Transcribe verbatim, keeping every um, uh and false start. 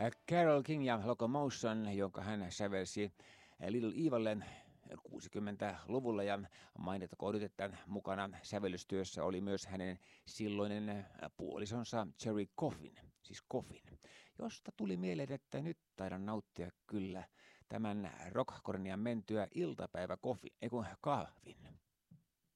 Carole King ja Locomotion, jonka hän sävelsi Little Evalle kuusikymmentäluvulla, ja mainittakoon nyt, että mukana sävellystyössä oli myös hänen silloinen puolisonsa Cherry Coffin, siis Coffin, josta tuli mieleen, että nyt taidan nauttia kyllä tämän rockkornian mentyä iltapäivä Coffin, ei kun kahvin.